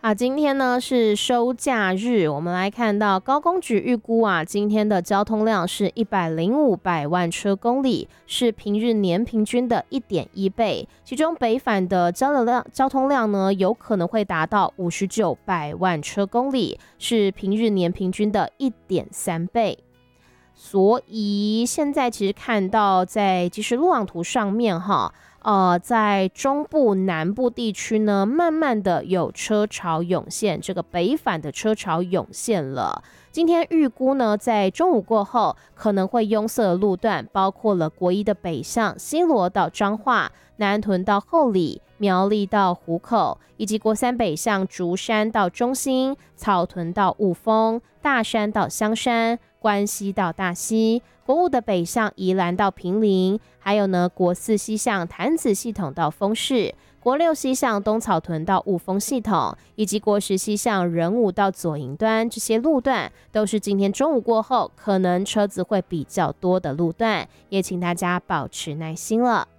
今天呢是收假日，我们来看到高工局预估今天的交通量是105百万车公里，是平日年平均的 1.1 倍，其中北返的交通量呢有可能会达到59百万车公里，是平日年平均的 1.3 倍。所以现在其实看到在即时路网图上面在中部南部地区呢，慢慢的有车潮涌现，这个北返的车潮涌现了。今天预估呢，在中午过后可能会拥塞的路段，包括了国一的北向西螺到彰化、南屯到后里、苗栗到湖口，以及国三北向竹山到中兴、草屯到雾峰、大山到香山、关西到大溪，国五的北向宜兰到坪林，还有呢国四西向潭子系统到丰市，国六西向东草屯到雾峰系统，以及国十西向仁武到左营端，这些路段都是今天中午过后可能车子会比较多的路段，也请大家保持耐心了。